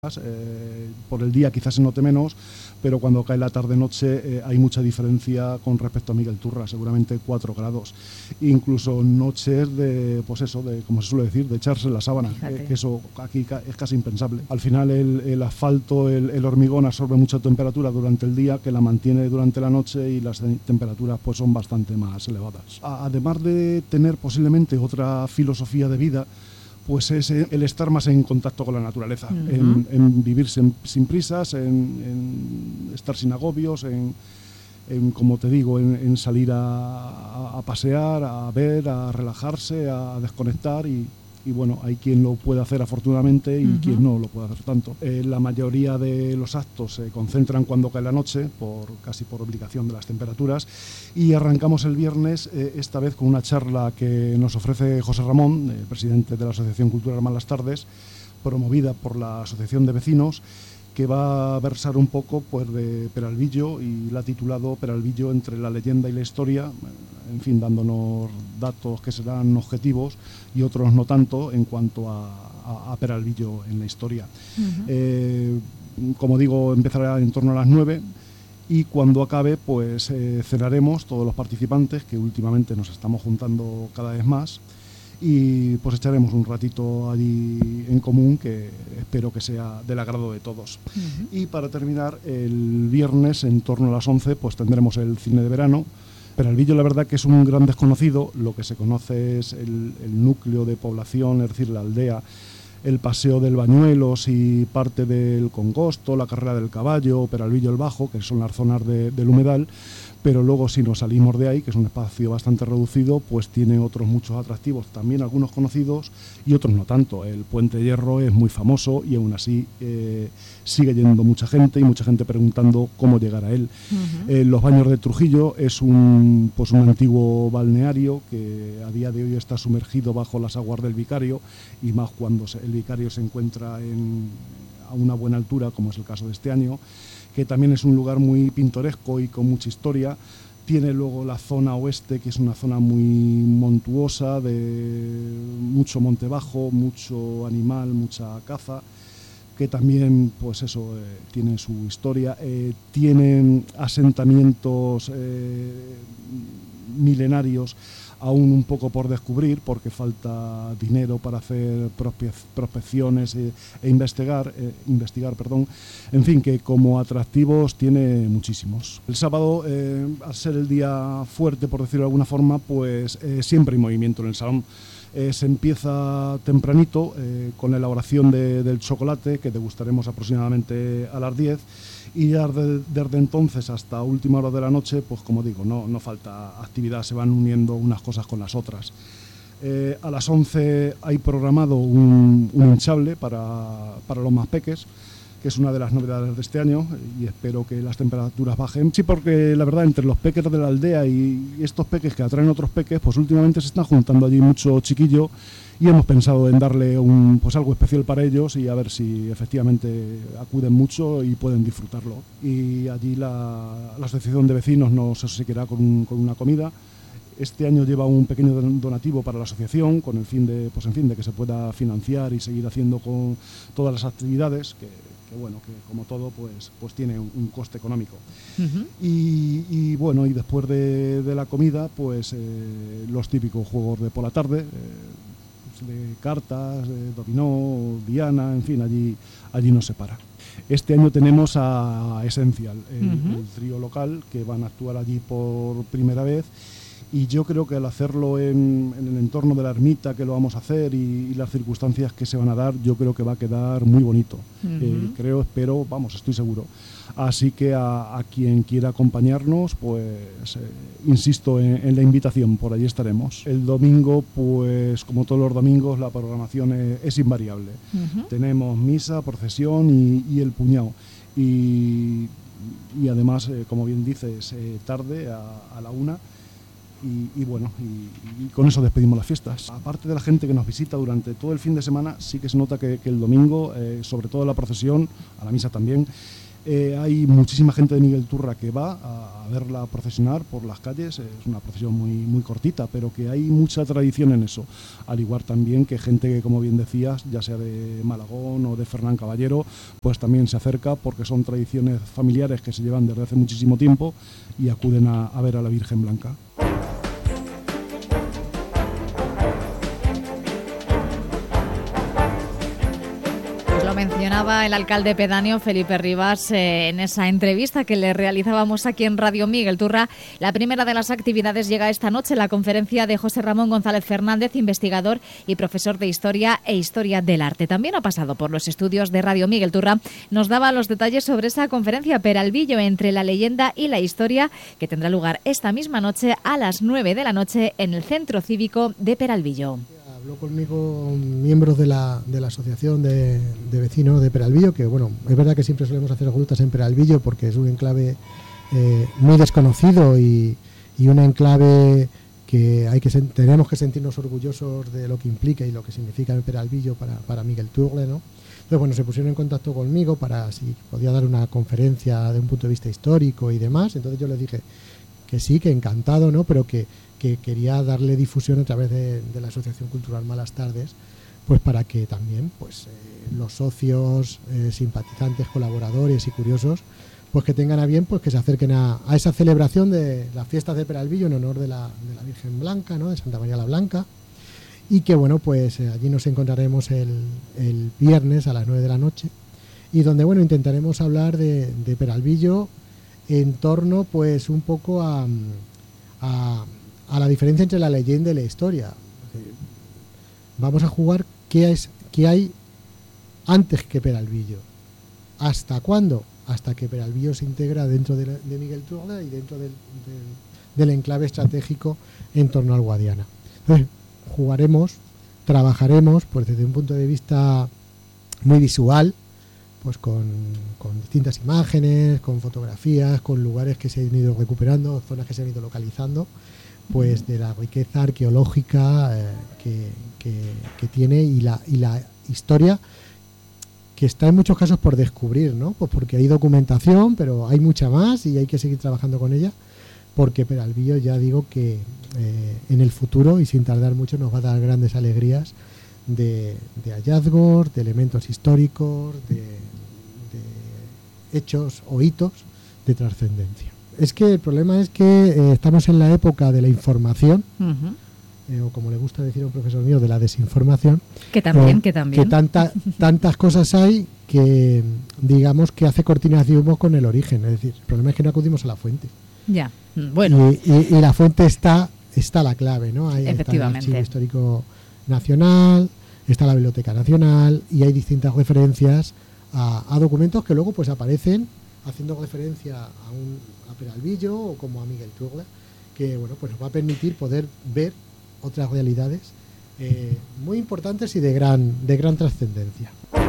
Por el día quizás se note menos, pero cuando cae la tarde-noche hay mucha diferencia con respecto a Miguel Turra, seguramente 4 grados. Incluso noches de, pues eso, de, como se suele decir, de echarse la sábana, que eso aquí es casi impensable. Al final el asfalto, el hormigón absorbe mucha temperatura durante el día, que la mantiene durante la noche, y las temperaturas pues son bastante más elevadas. Además de tener posiblemente otra filosofía de vida, pues es el estar más en contacto con la naturaleza, en vivir sin prisas, en estar sin agobios, como te digo, en salir a pasear, a ver, a relajarse, a desconectar y bueno, hay quien lo puede hacer afortunadamente y quien no lo puede hacer tanto. La mayoría de los actos se concentran cuando cae la noche, casi por obligación de las temperaturas, y arrancamos el viernes, esta vez con una charla que nos ofrece José Ramón, el presidente de la Asociación Cultural Malas Tardes, promovida por la Asociación de Vecinos, que va a versar un poco pues, de Peralvillo, y la ha titulado Peralvillo entre la leyenda y la historia, en fin, dándonos datos que serán objetivos y otros no tanto en cuanto a Peralvillo en la historia. Como digo, empezará en torno a las 9 y cuando acabe pues cenaremos todos los participantes, que últimamente nos estamos juntando cada vez más, y pues echaremos un ratito allí en común que espero que sea del agrado de todos. Y para terminar, el viernes en torno a las 11 pues tendremos el cine de verano. Peralvillo, la verdad que es un gran desconocido. Lo que se conoce es el núcleo de población, es decir, la aldea, el paseo del Bañuelos y parte del Congosto, la carrera del caballo, Peralvillo el Bajo, que son las zonas del humedal. Pero luego, si nos salimos de ahí, que es un espacio bastante reducido, pues tiene otros muchos atractivos, también algunos conocidos y otros no tanto. El Puente de Hierro es muy famoso y aún así sigue yendo mucha gente y mucha gente preguntando cómo llegar a él. Los Baños de Trujillo es un antiguo balneario que a día de hoy está sumergido bajo las aguas del Vicario, y más cuando el Vicario se encuentra a una buena altura, como es el caso de este año, que también es un lugar muy pintoresco y con mucha historia. Tiene luego la zona oeste, que es una zona muy montuosa, de mucho monte bajo, mucho animal, mucha caza, que también, pues eso, tiene su historia. Tienen asentamientos milenarios aún un poco por descubrir, porque falta dinero para hacer prospecciones e investigar, en fin, que como atractivos tiene muchísimos. El sábado, al ser el día fuerte, por decirlo de alguna forma, pues siempre hay movimiento en el salón. Se empieza tempranito con la elaboración del chocolate, que degustaremos aproximadamente a las 10, y ya desde entonces hasta última hora de la noche, pues como digo, no falta actividad, se van uniendo unas cosas con las otras. A las 11 hay programado un hinchable para los más peques, que es una de las novedades de este año, y espero que las temperaturas bajen. Sí, porque la verdad, entre los peques de la aldea y estos peques que atraen otros peques, pues últimamente se están juntando allí mucho chiquillo, y hemos pensado en darle algo especial para ellos, y a ver si efectivamente acuden mucho y pueden disfrutarlo. Y allí la Asociación de Vecinos nos obsequiará con una comida. Este año lleva un pequeño donativo para la asociación, con el fin de que se pueda financiar y seguir haciendo con todas las actividades, que como todo pues tiene un coste económico. Y bueno, y después de la comida, pues los típicos juegos de por la tarde, de cartas, dominó, diana, en fin, allí no se para. Este año tenemos a Essential, el trío local, que van a actuar allí por primera vez. Y yo creo que al hacerlo en el entorno de la ermita, que lo vamos a hacer, y las circunstancias que se van a dar, yo creo que va a quedar muy bonito. Espero, estoy seguro. Así que a quien quiera acompañarnos, pues insisto en la invitación, por allí estaremos. El domingo, pues como todos los domingos, la programación es invariable. Tenemos misa, procesión y el puñado. Y además, como bien dices, tarde, a la 1. Y con eso despedimos las fiestas. Aparte de la gente que nos visita durante todo el fin de semana, sí que se nota que el domingo, sobre todo la procesión, a la misa también, Hay muchísima gente de Miguel Turra que va a verla procesionar por las calles. Es una procesión muy, muy cortita, pero que hay mucha tradición en eso. Al igual también que gente que, como bien decías, ya sea de Malagón o de Fernán Caballero, pues también se acerca porque son tradiciones familiares que se llevan desde hace muchísimo tiempo y acuden a ver a la Virgen Blanca. Mencionaba el alcalde pedáneo Felipe Rivas en esa entrevista que le realizábamos aquí en Radio Miguel Turra. La primera de las actividades llega esta noche, la conferencia de José Ramón González Fernández, investigador y profesor de Historia e Historia del Arte. También ha pasado por los estudios de Radio Miguel Turra. Nos daba los detalles sobre esa conferencia Peralvillo entre la leyenda y la historia, que tendrá lugar esta misma noche a las 9 de la noche en el Centro Cívico de Peralvillo. Habló conmigo miembros de la asociación de vecinos de Peralvillo, que bueno, es verdad que siempre solemos hacer grutas en Peralvillo porque es un enclave muy desconocido y un enclave que tenemos que sentirnos orgullosos de lo que implica y lo que significa el Peralvillo para Miguel Turra, ¿no? Entonces, bueno, se pusieron en contacto conmigo para si podía dar una conferencia de un punto de vista histórico y demás. Entonces yo les dije que sí, que encantado, ¿no? Pero que quería darle difusión a través de la Asociación Cultural Malas Tardes, pues para que también pues los socios, simpatizantes, colaboradores y curiosos, pues que tengan a bien pues que se acerquen a esa celebración de las fiestas de Peralvillo en honor de la Virgen Blanca, ¿no? De Santa María la Blanca, y que bueno, pues allí nos encontraremos el viernes a las 9 de la noche, y donde bueno, intentaremos hablar de Peralvillo en torno pues un poco a la diferencia entre la leyenda y la historia. Vamos a jugar qué hay antes que Peralvillo. ¿Hasta cuándo? Hasta que Peralvillo se integra dentro de Miguel Turra y dentro del enclave estratégico en torno al Guadiana. Entonces, jugaremos, trabajaremos pues desde un punto de vista muy visual, pues con distintas imágenes, con fotografías, con lugares que se han ido recuperando, zonas que se han ido localizando, pues de la riqueza arqueológica que tiene y la historia que está en muchos casos por descubrir, ¿no? Pues porque hay documentación, pero hay mucha más y hay que seguir trabajando con ella, porque Peralvillo ya digo que en el futuro y sin tardar mucho nos va a dar grandes alegrías de hallazgos, de elementos históricos, de hechos o hitos de trascendencia. Es que el problema es que estamos en la época de la información, o como le gusta decir a un profesor mío, de la desinformación. Que también. Que tantas cosas hay que, digamos, que hace cortinas de humo con el origen. Es decir, el problema es que no acudimos a la fuente. Ya, bueno. Y la fuente está la clave, ¿no? Efectivamente. Está el Archivo Histórico Nacional, está la Biblioteca Nacional y hay distintas referencias a documentos que luego pues aparecen haciendo referencia a Peralvillo o como a Miguel Turra, que bueno, pues nos va a permitir poder ver otras realidades muy importantes y de gran trascendencia.